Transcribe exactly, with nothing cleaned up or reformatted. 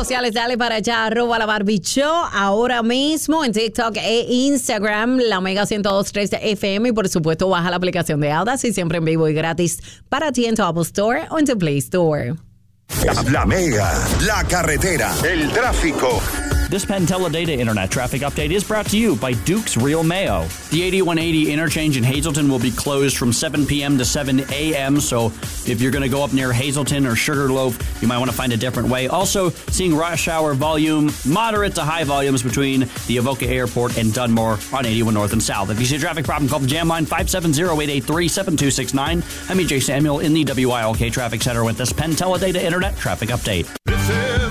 sociales, dale para allá, arroba la Barbie Show. Ahora mismo en TikTok e Instagram, la Mega ciento dos punto tres de F M. Y por supuesto, baja la aplicación de Audacy, siempre en vivo y gratis para ti en tu Apple Store o en tu Play Store. La, la Mega, la carretera, el tráfico. This Penn Teledata Internet Traffic Update is brought to you by Duke's Real Mayo. The eighty-one eighty interchange in Hazleton will be closed from seven p.m. to seven a.m., so if you're going to go up near Hazleton or Sugarloaf, you might want to find a different way. Also, seeing rush hour volume, moderate to high volumes between the Avoca Airport and Dunmore on eighty-one North and South. If you see a traffic problem, call the Jam Line five seven zero, eight eight three, seven two six nine. I'm E J Samuel in the W I L K Traffic Center with this Penn Teledata Internet Traffic Update. This is